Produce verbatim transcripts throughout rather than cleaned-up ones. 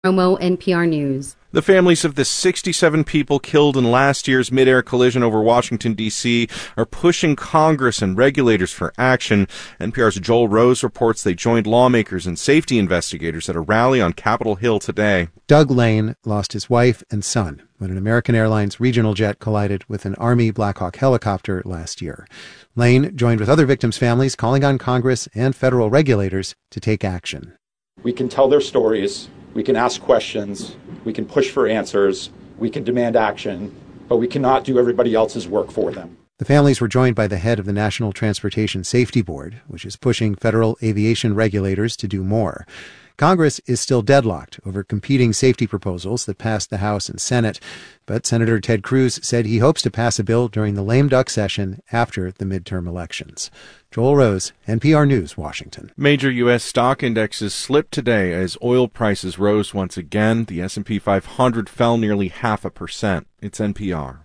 Romo, N P R News. The families of the sixty-seven people killed in last year's mid-air collision over Washington, D C are pushing Congress and regulators for action. N P R's Joel Rose reports they joined lawmakers and safety investigators at a rally on Capitol Hill today. Doug Lane lost his wife and son when an American Airlines regional jet collided with an Army Black Hawk helicopter last year. Lane joined with other victims' families, calling on Congress and federal regulators to take action. We can tell their stories. We can ask questions, we can push for answers, we can demand action, but we cannot do everybody else's work for them. The families were joined by the head of the National Transportation Safety Board, which is pushing federal aviation regulators to do more. Congress is still deadlocked over competing safety proposals that passed the House and Senate, but Senator Ted Cruz said he hopes to pass a bill during the lame duck session after the midterm elections. Joel Rose, N P R News, Washington. Major U S stock indexes slipped today as oil prices rose once again. The S and P five hundred fell nearly half a percent. It's N P R.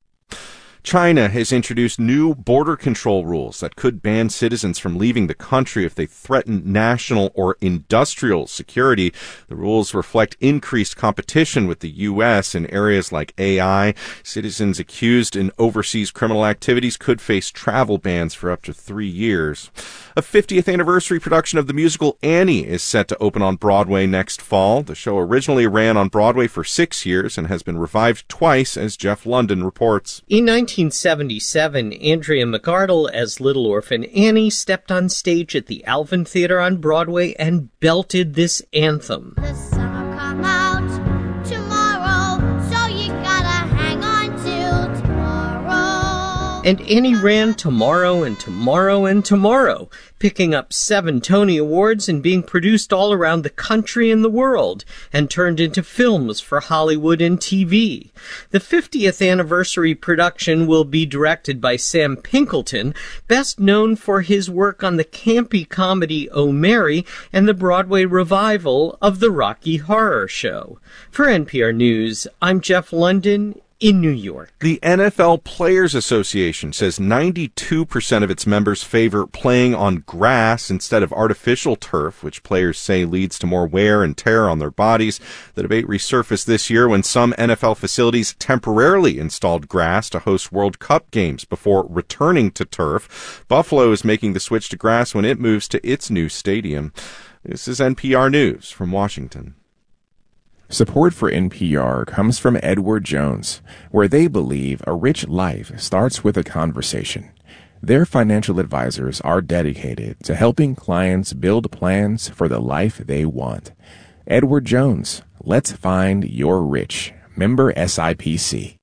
China has introduced new border control rules that could ban citizens from leaving the country if they threaten national or industrial security. The rules reflect increased competition with the U S in areas like A I. Citizens accused in overseas criminal activities could face travel bans for up to three years. A fiftieth anniversary production of the musical Annie is set to open on Broadway next fall. The show originally ran on Broadway for six years and has been revived twice, as Jeff London reports. In nineteen seventy-seven, Andrea McArdle as Little Orphan Annie stepped on stage at the Alvin Theater on Broadway and belted this anthem. The sun will come out tomorrow, so you gotta hang on till tomorrow. And Annie ran tomorrow and tomorrow and tomorrow, picking up seven Tony Awards and being produced all around the country and the world, and turned into films for Hollywood and T V. The fiftieth anniversary production will be directed by Sam Pinkleton, best known for his work on the campy comedy Oh Mary and the Broadway revival of the Rocky Horror Show. For N P R News, I'm Jeff London in New York. The N F L Players Association says ninety-two percent of its members favor playing on grass instead of artificial turf, which players say leads to more wear and tear on their bodies. The debate resurfaced this year when some N F L facilities temporarily installed grass to host World Cup games before returning to turf. Buffalo is making the switch to grass when it moves to its new stadium. This is N P R News from Washington. Support for N P R comes from Edward Jones, where they believe a rich life starts with a conversation. Their financial advisors are dedicated to helping clients build plans for the life they want. Edward Jones, let's find your rich. Member S I P C.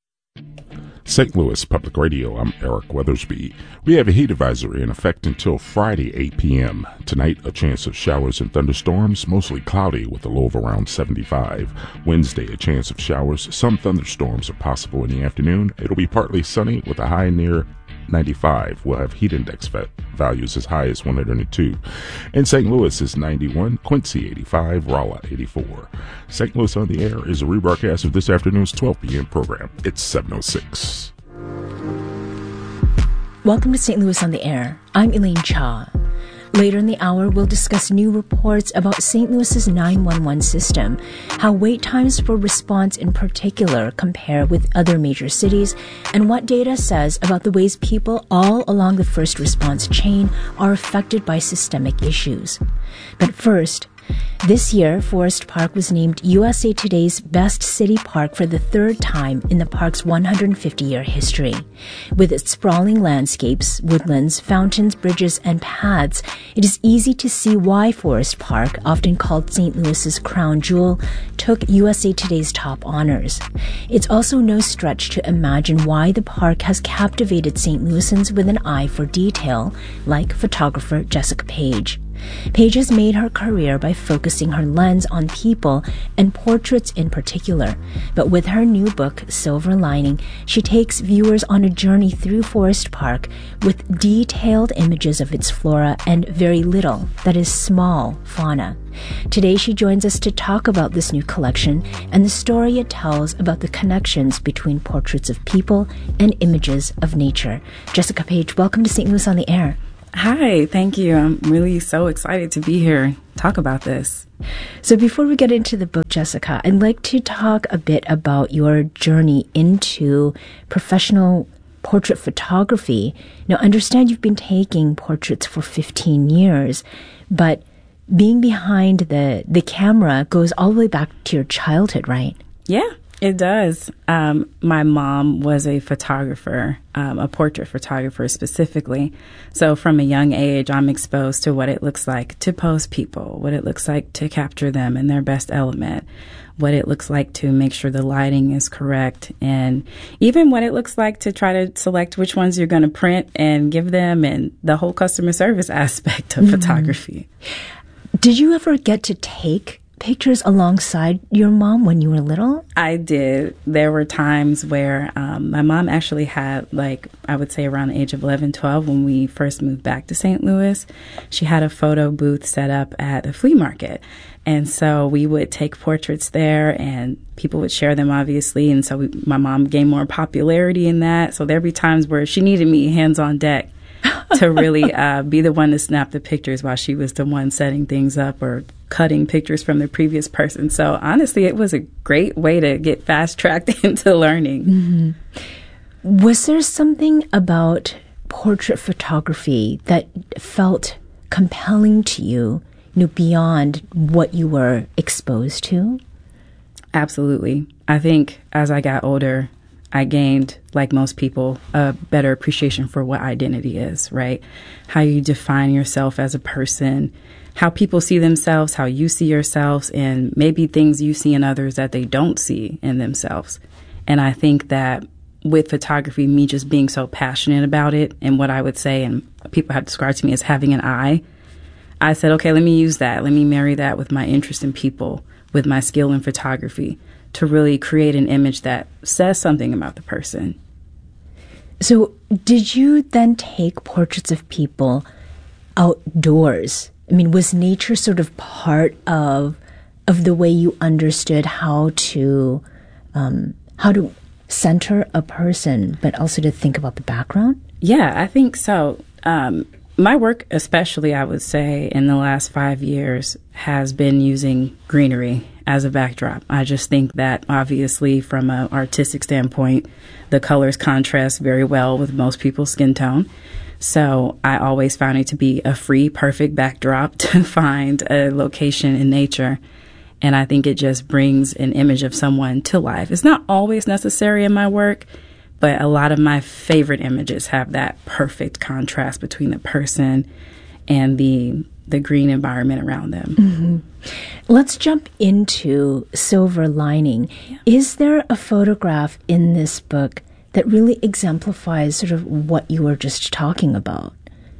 Saint Louis Public Radio, I'm Eric Weathersby. We have a heat advisory in effect until Friday, eight p.m. Tonight, a chance of showers and thunderstorms, mostly cloudy with a low of around seventy-five. Wednesday, a chance of showers. Some thunderstorms are possible in the afternoon. It'll be partly sunny with a high near ninety-five. We'll have heat index va- values as high as one hundred two. And Saint Louis is ninety-one, Quincy eighty-five, Rolla eighty-four. Saint Louis on the Air is a rebroadcast of this afternoon's twelve p.m. program. It's seven oh six. Welcome to Saint Louis on the Air. I'm Elaine Cha. Later in the hour, we'll discuss new reports about Saint Louis's nine one one system, how wait times for response in particular compare with other major cities, and what data says about the ways people all along the first response chain are affected by systemic issues. But first, this year, Forest Park was named U S A Today's Best City Park for the third time in the park's one hundred fifty-year history. With its sprawling landscapes, woodlands, fountains, bridges, and paths, it is easy to see why Forest Park, often called Saint Louis's crown jewel, took U S A Today's top honors. It's also no stretch to imagine why the park has captivated Saint Louisans with an eye for detail, like photographer Jessica Page. Page has made her career by focusing her lens on people and portraits in particular. But with her new book, Silver Lining, she takes viewers on a journey through Forest Park with detailed images of its flora and very little, that is small, fauna. Today she joins us to talk about this new collection and the story it tells about the connections between portraits of people and images of nature. Jessica Page, welcome to Saint Louis on the Air. Hi, thank you. I'm really so excited to be here, talk about this. So before we get into the book, Jessica, I'd like to talk a bit about your journey into professional portrait photography. Now, I understand you've been taking portraits for fifteen years, but being behind the, the camera goes all the way back to your childhood, right? Yeah, it does. Um, my mom was a photographer, um, a portrait photographer specifically. So from a young age, I'm exposed to what it looks like to pose people, what it looks like to capture them in their best element, what it looks like to make sure the lighting is correct, and even what it looks like to try to select which ones you're going to print and give them, and the whole customer service aspect of mm-hmm. photography. Did you ever get to take pictures alongside your mom when you were little? I did. There were times where um, my mom actually had, like, I would say around the age of eleven, twelve, when we first moved back to Saint Louis, she had a photo booth set up at a flea market. And so we would take portraits there, and people would share them, obviously. And so we, my mom gained more popularity in that. So there'd be times where she needed me hands on deck to really uh, be the one to snap the pictures while she was the one setting things up or cutting pictures from the previous person. So honestly, it was a great way to get fast-tracked into learning. Mm-hmm. Was there something about portrait photography that felt compelling to you, you know, beyond what you were exposed to? Absolutely. I think as I got older, I gained, like most people, a better appreciation for what identity is, right? How you define yourself as a person, how people see themselves, how you see yourselves, and maybe things you see in others that they don't see in themselves. And I think that with photography, me just being so passionate about it, and what I would say, and people have described to me as having an eye, I said, okay, let me use that. Let me marry that with my interest in people, with my skill in photography, to really create an image that says something about the person. So did you then take portraits of people outdoors? I mean, was nature sort of part of of the way you understood how to um, how to center a person, but also to think about the background? Yeah, I think so. Um, my work, especially, I would say, in the last five years, has been using greenery as a backdrop. I just think that, obviously, from an artistic standpoint, the colors contrast very well with most people's skin tone. So I always found it to be a free, perfect backdrop to find a location in nature. And I think it just brings an image of someone to life. It's not always necessary in my work, but a lot of my favorite images have that perfect contrast between the person and the the green environment around them. Mm-hmm. Let's jump into Silver Lining. Yeah. Is there a photograph in this book that really exemplifies sort of what you were just talking about?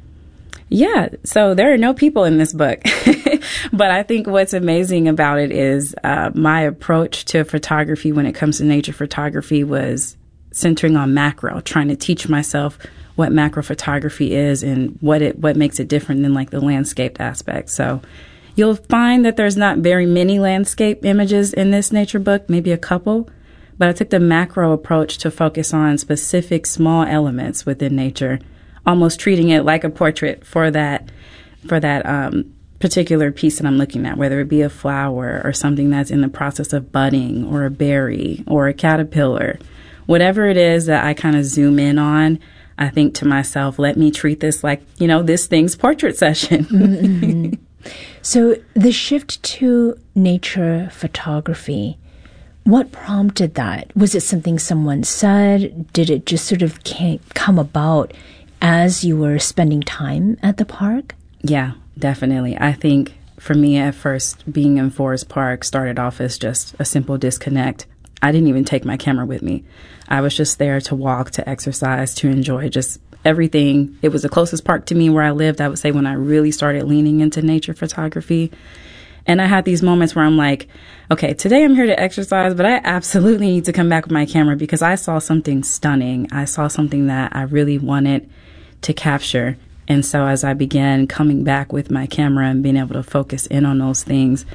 Yeah, so there are no people in this book. But I think what's amazing about it is uh, my approach to photography when it comes to nature photography was centering on macro, trying to teach myself what macro photography is and what it what makes it different than like the landscape aspect. So you'll find that there's not very many landscape images in this nature book, maybe a couple. But I took the macro approach to focus on specific small elements within nature, almost treating it like a portrait for that for that um, particular piece that I'm looking at, whether it be a flower or something that's in the process of budding or a berry or a caterpillar. Whatever it is that I kind of zoom in on, I think to myself, let me treat this like, you know, this thing's portrait session. Mm-hmm. So the shift to nature photography, what prompted that? Was it something someone said? Did it just sort of come about as you were spending time at the park? Yeah, definitely. I think for me at first, being in Forest Park started off as just a simple disconnect. I didn't even take my camera with me. I was just there to walk, to exercise, to enjoy just everything. It was the closest park to me where I lived, I would say, when I really started leaning into nature photography. And I had these moments where I'm like, okay, today I'm here to exercise, but I absolutely need to come back with my camera because I saw something stunning. I saw something that I really wanted to capture. And so as I began coming back with my camera and being able to focus in on those things,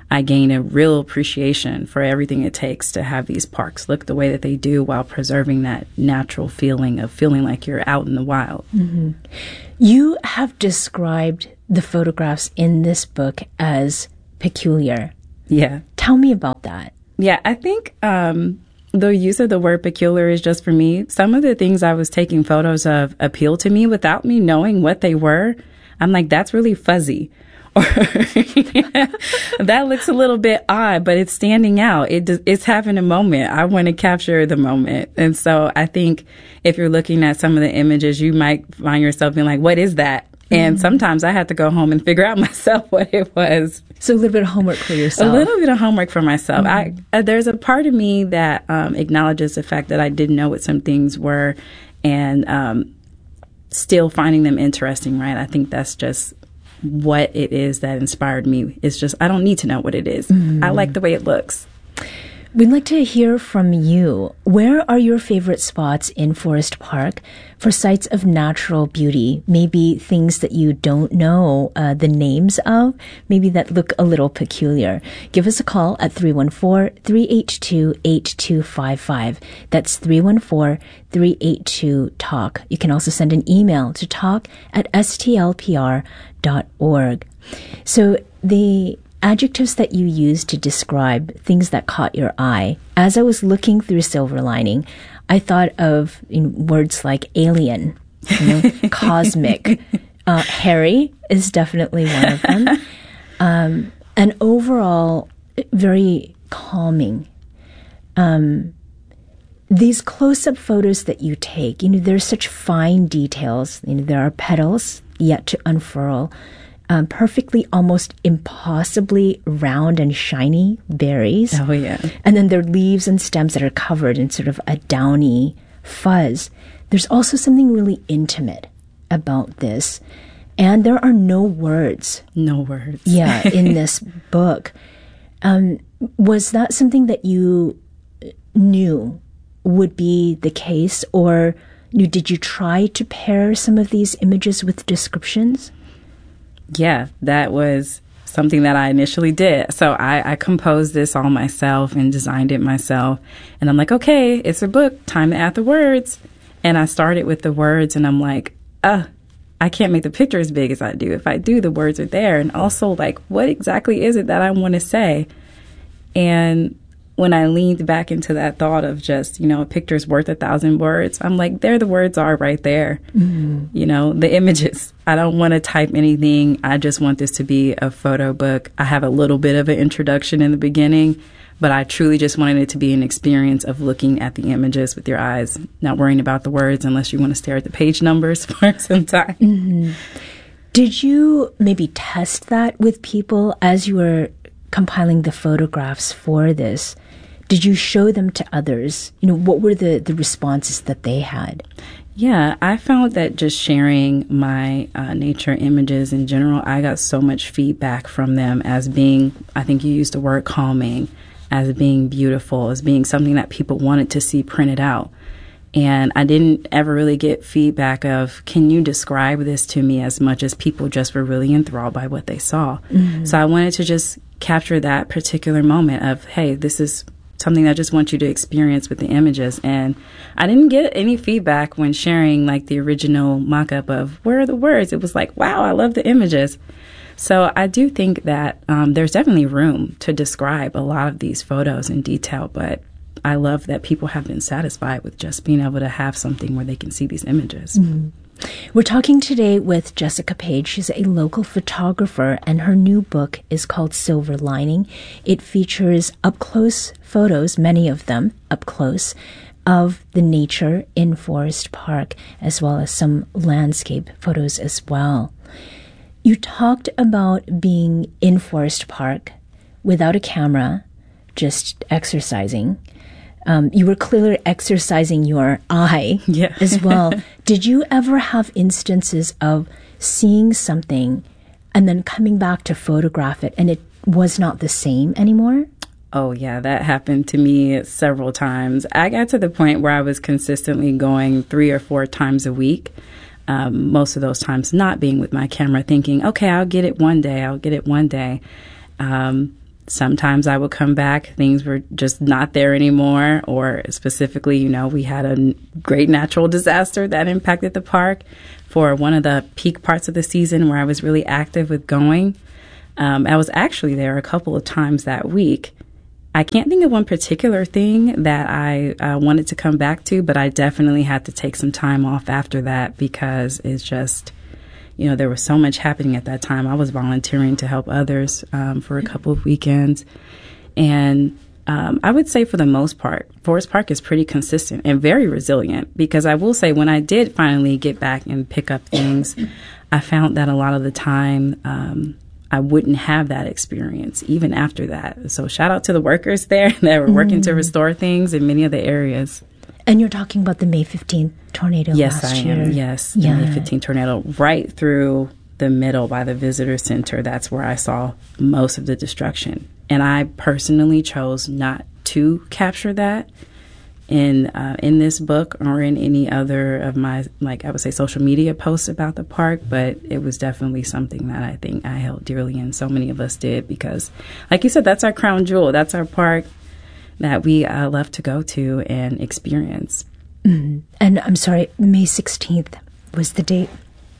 I gain a real appreciation for everything it takes to have these parks look the way that they do while preserving that natural feeling of feeling like you're out in the wild. Mm-hmm. You have described the photographs in this book as peculiar. Yeah. Tell me about that. Yeah, I think um, the use of the word peculiar is just for me. Some of the things I was taking photos of appeal to me without me knowing what they were. I'm like, that's really fuzzy. Or that looks a little bit odd, but it's standing out. It it's having a moment. I want to capture the moment. And so I think if you're looking at some of the images, you might find yourself being like, what is that? And mm-hmm. sometimes I had to go home and figure out myself what it was. So a little bit of homework for yourself. A little bit of homework for myself. Mm-hmm. I uh, there's a part of me that um, acknowledges the fact that I didn't know what some things were, and um, still finding them interesting, right? I think that's just what it is that inspired me. It's just, I don't need to know what it is. Mm. I like the way it looks. We'd like to hear from you. Where are your favorite spots in Forest Park for sites of natural beauty? Maybe things that you don't know uh, the names of, maybe that look a little peculiar. Give us a call at three one four, three eight two, eight two five five. That's three one four, three eight two, talk. You can also send an email to talk at s t l p r dot org. So the adjectives that you use to describe things that caught your eye, as I was looking through Silver Lining, I thought of you know, words like alien, you know, cosmic. Uh, hairy is definitely one of them. Um, and overall, very calming. Um, these close-up photos that you take, you know, there's such fine details. You know, there are petals yet to unfurl. Um, perfectly, almost impossibly round and shiny berries. Oh, yeah. And then there are leaves and stems that are covered in sort of a downy fuzz. There's also something really intimate about this. And there are no words. No words. Yeah, in this book. Um, was that something that you knew would be the case? Or did you try to pair some of these images with descriptions? Yeah, that was something that I initially did. So I, I composed this all myself and designed it myself. And I'm like, okay, it's a book. Time to add the words. And I started with the words and I'm like, uh, I can't make the picture as big as I do. If I do, the words are there. And also, like, what exactly is it that I want to say? And when I leaned back into that thought of just, you know, a picture's worth a thousand words, I'm like, there the words are right there. Mm-hmm. You know, the images. I don't want to type anything. I just want this to be a photo book. I have a little bit of an introduction in the beginning, but I truly just wanted it to be an experience of looking at the images with your eyes, not worrying about the words unless you want to stare at the page numbers for some time. Mm-hmm. Did you maybe test that with people as you were compiling the photographs for this? Did you show them to others? You know, what were the, the responses that they had? Yeah, I found that just sharing my uh, nature images in general, I got so much feedback from them as being, I think you used the word calming, as being beautiful, as being something that people wanted to see printed out. And I didn't ever really get feedback of, can you describe this to me, as much as people just were really enthralled by what they saw. Mm-hmm. So I wanted to just capture that particular moment of, hey, this is something I just want you to experience with the images. And I didn't get any feedback when sharing like the original mock-up of where are the words. It was like, wow, I love the images. So I do think that um, there's definitely room to describe a lot of these photos in detail, but I love that people have been satisfied with just being able to have something where they can see these images. Mm-hmm. We're talking today with Jessica Page. She's a local photographer, and her new book is called Silver Lining. It features up-close photos, many of them up close, of the nature in Forest Park, as well as some landscape photos as well. You talked about being in Forest Park without a camera, just exercising. Um, you were clearly exercising your eye yeah. as well. Did you ever have instances of seeing something and then coming back to photograph it and it was not the same anymore? Oh, yeah, that happened to me several times. I got to the point where I was consistently going three or four times a week, um, most of those times not being with my camera, thinking, okay, I'll get it one day, I'll get it one day. Um sometimes I would come back, things were just not there anymore, or specifically, you know, we had a n- great natural disaster that impacted the park for one of the peak parts of the season where I was really active with going. Um, I was actually there a couple of times that week. I can't think of one particular thing that I uh, wanted to come back to, but I definitely had to take some time off after that because it's just, you know, there was so much happening at that time. I was volunteering to help others um, for a couple of weekends. And um, I would say for the most part, Forest Park is pretty consistent and very resilient because I will say when I did finally get back and pick up things, I found that a lot of the time um, I wouldn't have that experience even after that. So shout out to the workers there that were working mm. to restore things in many of the areas. And you're talking about the May fifteenth tornado yes, last I year. am. Yes, the yeah. May fifteenth tornado right through the middle by the visitor center. That's where I saw most of the destruction. And I personally chose not to capture that in uh, in this book or in any other of my, like I would say, social media posts about the park. But it was definitely something that I think I held dearly, and so many of us did because, like you said, that's our crown jewel. That's our park that we uh, love to go to and experience. Mm. And I'm sorry, May sixteenth was the date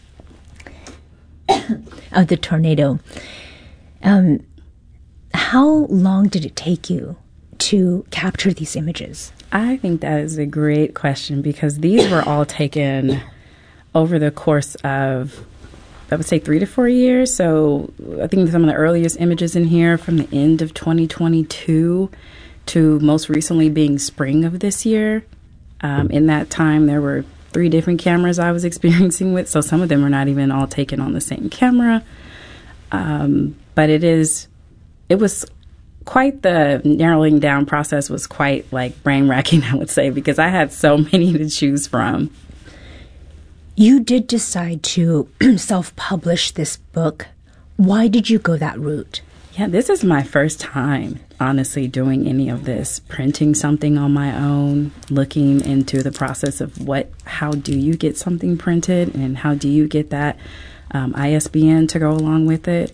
of the tornado. Um, how long did it take you to capture these images? I think that is a great question because these were all taken over the course of, I would say, three to four years. So I think some of the earliest images in here from the end of twenty twenty-two to most recently being spring of this year. Um, in that time, there were three different cameras I was experiencing with, so some of them are not even all taken on the same camera. Um, but it is, it was quite the narrowing down process was quite like brain racking, I would say, because I had so many to choose from. You did decide to self-publish this book. Why did you go that route? Yeah, this is my first time, honestly, doing any of this, printing something on my own, looking into the process of what, how do you get something printed and how do you get that um, I S B N to go along with it.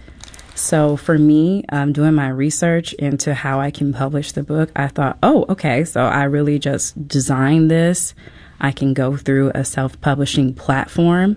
So for me, um, doing my research into how I can publish the book, I thought, oh, okay, so I really just designed this. I can go through a self-publishing platform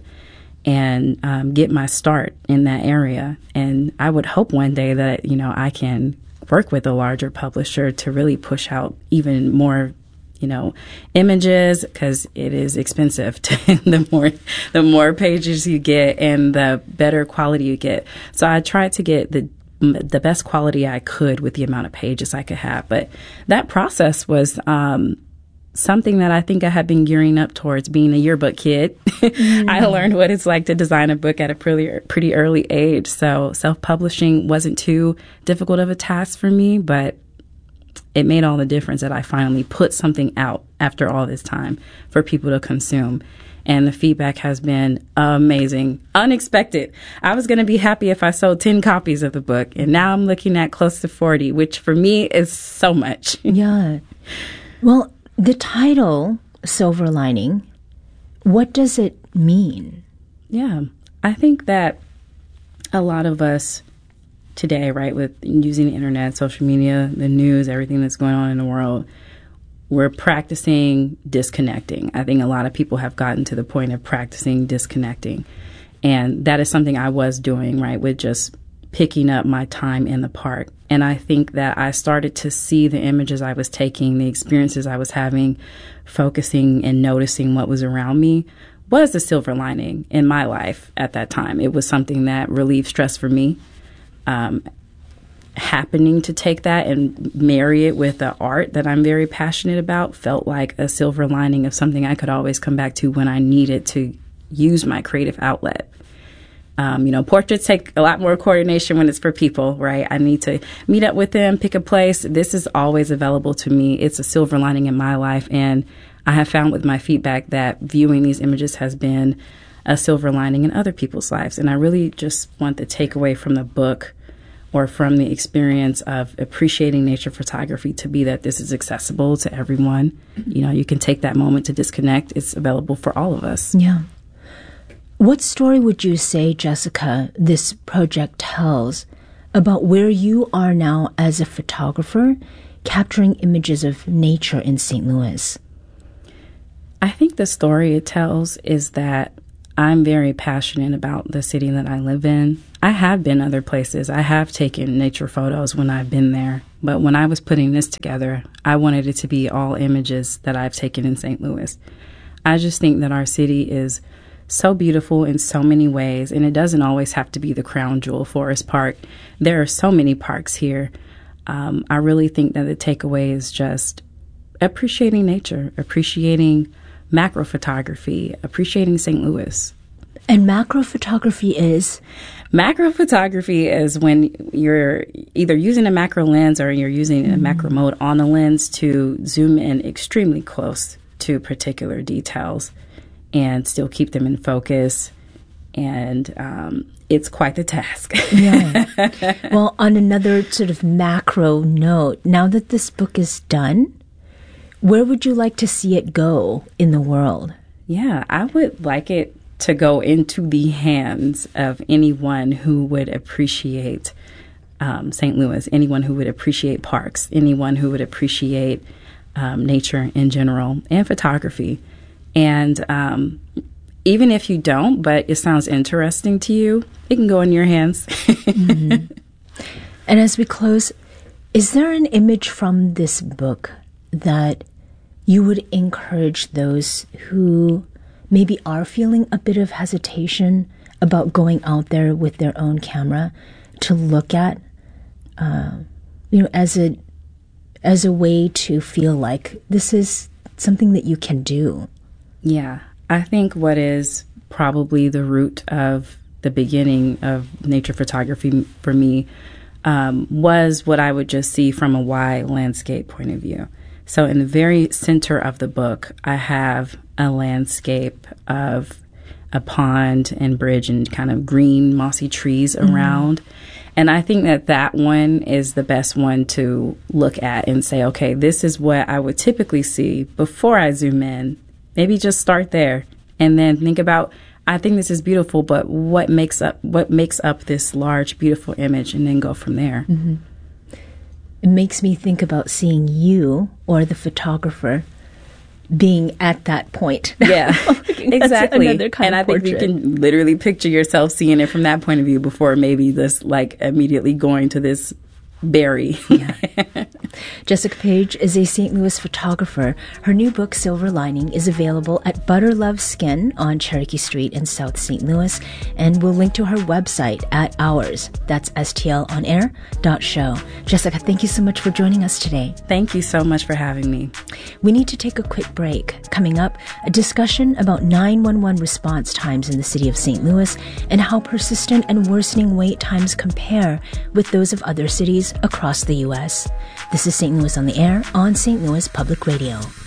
and um, get my start in that area. And I would hope one day that, you know, I can work with a larger publisher to really push out even more, you know, images, because it is expensive. To, the more the more pages you get and the better quality you get. So I tried to get the the best quality I could with the amount of pages I could have. But that process was um, something that I think I had been gearing up towards being a yearbook kid. Mm. I learned what it's like to design a book at a pretty, pretty early age. So self-publishing wasn't too difficult of a task for me, but it made all the difference that I finally put something out after all this time for people to consume. And the feedback has been amazing, unexpected. I was going to be happy if I sold ten copies of the book, and now I'm looking at close to forty, which for me is so much. Yeah. Well, the title, Silver Lining, what does it mean? Yeah, I think that a lot of us today, right, with using the internet, social media, the news, everything that's going on in the world, we're practicing disconnecting. I think a lot of people have gotten to the point of practicing disconnecting. And that is something I was doing, right, with just picking up my time in the park. And I think that I started to see the images I was taking, the experiences I was having, focusing and noticing what was around me was the silver lining in my life at that time. It was something that relieved stress for me. Um, happening to take that and marry it with the art that I'm very passionate about felt like a silver lining of something I could always come back to when I needed to use my creative outlet. Um, you know, portraits take a lot more coordination when it's for people, right? I need to meet up with them, pick a place. This is always available to me. It's a silver lining in my life. And I have found with my feedback that viewing these images has been a silver lining in other people's lives. And I really just want the takeaway from the book or from the experience of appreciating nature photography to be that this is accessible to everyone. You know, you can take that moment to disconnect. It's available for all of us. Yeah. What story would you say, Jessica, this project tells about where you are now as a photographer, capturing images of nature in Saint Louis? I think the story it tells is that I'm very passionate about the city that I live in. I have been other places. I have taken nature photos when I've been there. But when I was putting this together, I wanted it to be all images that I've taken in Saint Louis. I just think that our city is so beautiful in so many ways, and it doesn't always have to be the crown jewel, Forest Park. There are so many parks here. Um, I really think that the takeaway is just appreciating nature, appreciating macro photography, appreciating Saint Louis. And macro photography is? Macro photography is when you're either using a macro lens or you're using mm-hmm. a macro mode on the lens to zoom in extremely close to particular details and still keep them in focus. And um, it's quite the task. Yeah. Well, on another sort of macro note, now that this book is done, where would you like to see it go in the world? Yeah, I would like it to go into the hands of anyone who would appreciate um, Saint Louis, anyone who would appreciate parks, anyone who would appreciate um, nature in general and photography. And um, even if you don't, but it sounds interesting to you, it can go in your hands. Mm-hmm. And as we close, is there an image from this book that you would encourage those who maybe are feeling a bit of hesitation about going out there with their own camera to look at, uh, you know, as a as a way to feel like this is something that you can do? Yeah, I think what is probably the root of the beginning of nature photography for me um, was what I would just see from a wide landscape point of view. So in the very center of the book, I have a landscape of a pond and bridge and kind of green, mossy trees around. Mm-hmm. And I think that that one is the best one to look at and say, okay, this is what I would typically see before I zoom in. Maybe just start there and then think about, I think this is beautiful, but what makes up what makes up this large, beautiful image, and then go from there. Mm-hmm. It makes me think about seeing you or the photographer being at that point. Yeah, exactly. Another kind and of I portrait. think you can literally picture yourself seeing it from that point of view before maybe this, like, immediately going to this berry. Yeah. Jessica Page is a Saint Louis photographer. Her new book, Silver Lining, is available at Butter Love Skin on Cherokee Street in South Saint Louis, and we'll link to her website at ours. That's S T L on air dot show. Jessica, thank you so much for joining us today. Thank you so much for having me. We need to take a quick break. Coming up, a discussion about nine one one response times in the city of Saint Louis and how persistent and worsening wait times compare with those of other cities across the U S. This is Saint Louis on the Air on Saint Louis Public Radio.